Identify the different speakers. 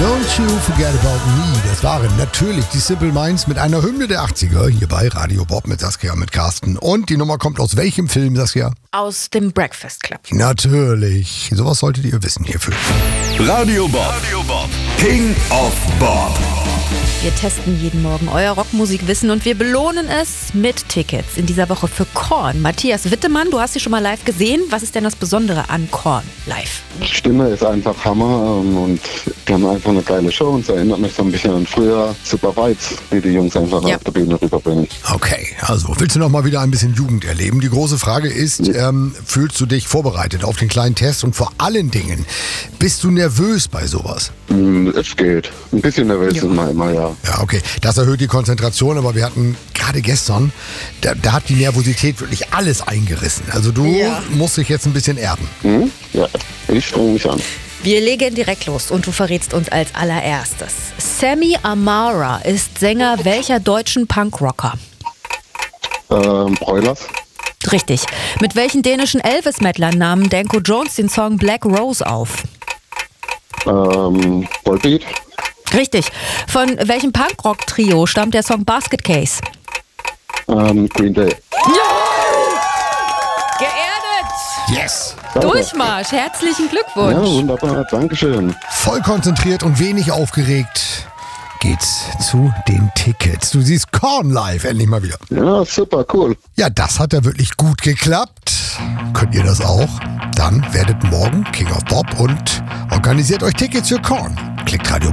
Speaker 1: Don't You Forget About Me. Das waren natürlich die Simple Minds mit einer Hymne der 80er hier bei Radio Bob mit Saskia und mit Carsten. Und die Nummer kommt aus welchem Film, Saskia?
Speaker 2: Aus dem Breakfast Club.
Speaker 1: Natürlich. Sowas solltet ihr wissen hierfür.
Speaker 3: Radio Bob. King of Bob.
Speaker 2: Wir testen jeden Morgen euer Rockmusikwissen und wir belohnen es mit Tickets. In dieser Woche für Korn. Matthias Wittemann, du hast sie schon mal live gesehen. Was ist denn das Besondere an Korn live?
Speaker 4: Die Stimme ist einfach Hammer und die haben einfach eine geile Show und es erinnert mich so ein bisschen an früher. Super Vibes, die die Jungs einfach auf der Bühne rüberbringen.
Speaker 1: Okay, also willst du noch mal wieder ein bisschen Jugend erleben? Die große Frage ist, fühlst du dich vorbereitet auf den kleinen Test und vor allen Dingen, bist du nervös bei sowas?
Speaker 4: Es geht. Ein bisschen nervös ist man immer, ja.
Speaker 1: Ja, okay. Das erhöht die Konzentration, aber wir hatten gerade gestern, da hat die Nervosität wirklich alles eingerissen. Also du musst dich jetzt ein bisschen erden.
Speaker 4: Ja, ich streng mich an.
Speaker 2: Wir legen direkt los und du verrätst uns als allererstes. Sammy Amara ist Sänger welcher deutschen Punkrocker?
Speaker 4: Broilers.
Speaker 2: Richtig. Mit welchen dänischen Elvis-Mettlern nahmen Danko Jones den Song Black Rose auf?
Speaker 4: Volbeat.
Speaker 2: Richtig. Von welchem Punkrock-Trio stammt der Song Basket Case?
Speaker 4: Green Day.
Speaker 2: Geerdet!
Speaker 1: Yes!
Speaker 4: Danke.
Speaker 2: Durchmarsch, herzlichen Glückwunsch.
Speaker 4: Ja, wunderbar, Dankeschön.
Speaker 1: Voll konzentriert und wenig aufgeregt geht's zu den Tickets. Du siehst Korn live endlich mal wieder.
Speaker 4: Ja, super, cool.
Speaker 1: Ja, das hat ja wirklich gut geklappt. Könnt ihr das auch? Dann werdet morgen King of Bob und organisiert euch Tickets für Korn. Klickt Radio